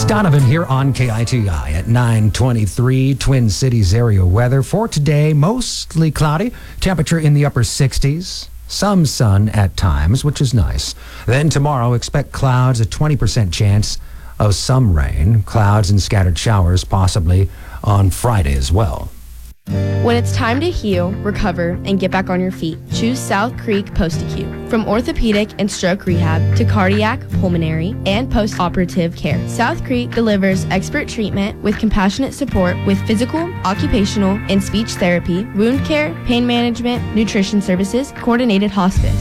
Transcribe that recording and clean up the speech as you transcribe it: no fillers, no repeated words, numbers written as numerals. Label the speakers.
Speaker 1: Donovan here on KITI at 9:23. Twin Cities area weather for today, mostly cloudy, temperature in the upper 60s. Some sun at times, which is nice. Then tomorrow, expect clouds, a 20% chance of some rain, clouds and scattered showers possibly on Friday as well.
Speaker 2: When it's time to heal, recover, and get back on your feet, choose South Creek Post-Acute. From orthopedic and stroke rehab to cardiac, pulmonary, and post-operative care, South Creek delivers expert treatment with compassionate support with physical, occupational, and speech therapy, wound care, pain management, nutrition services, coordinated hospice.